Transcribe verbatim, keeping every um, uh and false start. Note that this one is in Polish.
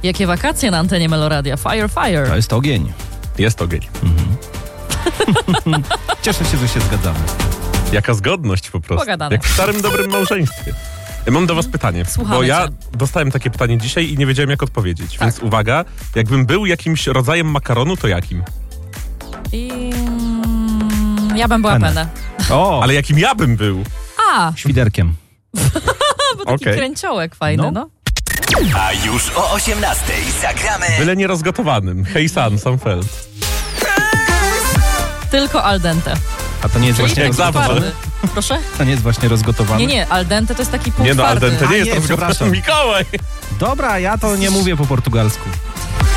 Jakie wakacje na antenie Meloradia? Fire, fire. To jest ogień. Jest ogień. Mhm. Cieszę się, że się zgadzamy. Jaka zgodność po prostu. Pogadane. Jak w starym, dobrym małżeństwie. Ja mam do was pytanie, Słuchamy bo ja cię. dostałem takie pytanie dzisiaj i nie wiedziałem, jak odpowiedzieć. Tak. Więc uwaga, jakbym był jakimś rodzajem makaronu, to jakim? I... mm, Ja bym była Penne. penne. O, Ale jakim ja bym był? A, świderkiem. bo taki Okej. kręciołek fajny, no. No. A już o osiemnastej zagramy Byle nie-rozgotowanym. Hej San, Samfeld. Tylko al dente. A to nie jest Czyli właśnie jak taki zawsze. twardy. Proszę? To nie jest właśnie rozgotowany. Nie, nie, al dente to jest taki pół Nie no, al dente twardy. nie A jest nie, rozgotowany. przepraszam. Mikołaj! Dobra, ja to nie mówię po portugalsku.